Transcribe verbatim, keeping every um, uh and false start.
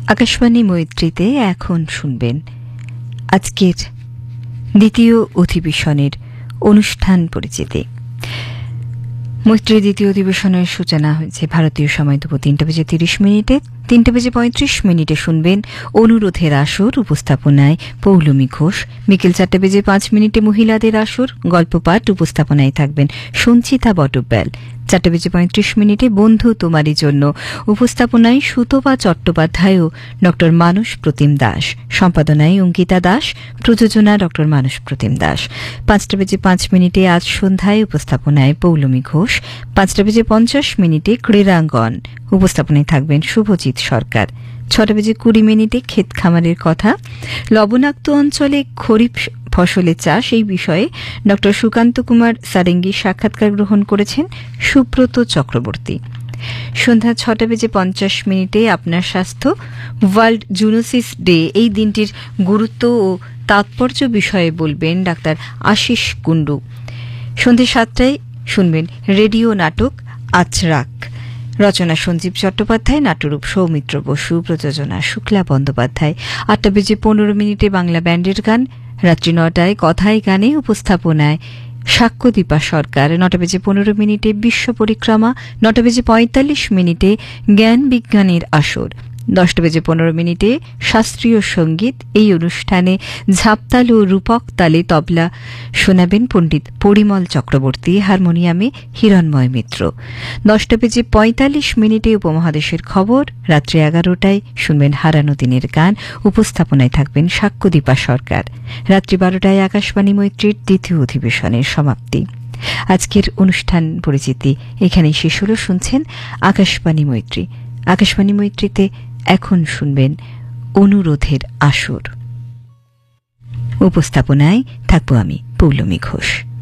আকাশবাণী মৈত্রীতে এখন শুনবেন আজকের দ্বিতীয় অধিবেশনের অনুষ্ঠান পরিচিতি। মৈত্রী দ্বিতীয় অধিবেশনের সূচনা হয়েছে ভারতীয় সময় দুপুর তিনটা বেজে তিরিশ মিনিটে। তিনটা বেজে পঁয়ত্রিশ মিনিটে শুনবেন অনুরোধের আসর, উপস্থাপনায় পৌলমী ঘোষ। বিকেল চারটা বেজে পাঁচ মিনিটে মহিলাদের আসর, গল্পপাঠ, উপস্থাপনায় থাকবেন সঞ্চিতা বটব্যাল। চারটা বেজে পঁয়ত্রিশ মিনিটে বন্ধু তোমারই জন্য, উপস্থাপনায় সুতপা চট্টোপাধ্যায় ও ড মানস প্রতিম দাস। সম্পাদনায় অঙ্কিতা দাস, প্রযোজনা ড মানস প্রতিম দাস। পাঁচটা বেজে পাঁচ মিনিটে আজ সন্ধ্যায়, উপস্থাপনায় পৌলমী ঘোষ। পাঁচটা বেজে পঞ্চাশ মিনিটে ক্রীড়াঙ্গন, উপস্থাপনায় থাকবেন শুভজিৎ সরকার। ছটা বেজে কুড়ি মিনিটে ক্ষেত খামারের কথা, লবণাক্ত অঞ্চলে খরিফ ফসলের চাষ এই বিষয়ে ড সুকান্ত কুমার সারেঙ্গী সাক্ষাৎকার গ্রহণ করেছেন সুব্রত চক্রবর্তী। সন্ধ্যা ছটা বেজে পঞ্চাশ মিনিটে আপনার স্বাস্থ্য, ওয়ার্ল্ড জুনোসিস ডে এই দিনটির গুরুত্ব ও তাৎপর্য বিষয়ে বলবেন ডাক্তার আশিস কুণ্ডু। সন্ধ্যে সাতটায় শুনবেন রেডিও নাটক আচরাক, রচনা সঞ্জীব চট্টোপাধ্যায়, নাট্যরূপ সৌমিত্র বসু, প্রযোজনা শুক্লা বন্দ্যোপাধ্যায়। আটটা বেজে পনেরো মিনিটে বাংলা ব্যান্ডের গান। রাত্রি নটায় কথায় গানে, উপস্থাপনায় সাক্ষ্যদীপা সরকার। নটা বেজে পনেরো মিনিটে বিশ্ব পরিক্রমা। নটা বেজে পঁয়তাল্লিশ মিনিটে জ্ঞান বিজ্ঞানের আসর। দশটা বেজে পনেরো মিনিটে শাস্ত্রীয় সঙ্গীত। এই অনুষ্ঠানে ঝাপতাল ও রূপক তালে তবলা শোনাবেন পণ্ডিত পরিমল চক্রবর্তী, হারমোনিয়ামে হিরণময় মিত্র। দশটা বেজে পঁয়তাল্লিশ মিনিটে উপমহাদেশের খবর। রাত্রি এগারোটায় শুনবেন হারানো দিনের গান, উপস্থাপনায় থাকবেন সাক্ষ্যদীপা সরকার। রাত্রি বারোটায় আকাশবাণী মৈত্রীর দ্বিতীয় অধিবেশনের সমাপ্তি। আজকের অনুষ্ঠান পরিচিতি এখানেই শেষ হল। শুনছেন আকাশবাণী মৈত্রী। আকাশবাণী মৈত্রীতে এখন শুনবেন অনুরোধের আসর, উপস্থাপনায় থাকবো আমি পৌলমী ঘোষ।